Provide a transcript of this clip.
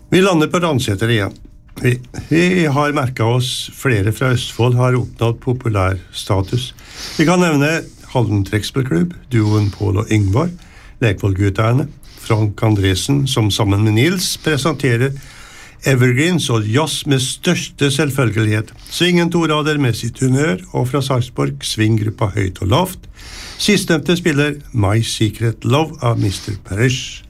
Vi lander på Ranseter igjen. Vi har merket oss flere fra Østfold har oppnådd populær status. Vi kan nevne Halden Trekkspillklubb, duoen Pål og Yngvar, Lekvollgutterne, Frank Andresen, som sammen med Nils presenterer Evergreens og jazz med største selvfølgelighet. Svingen torader med sitt humør, og fra Sarpsborg svinggruppa Høyt og Lavt. Sistnevnte spiller My Secret Love av Mr. Parrish.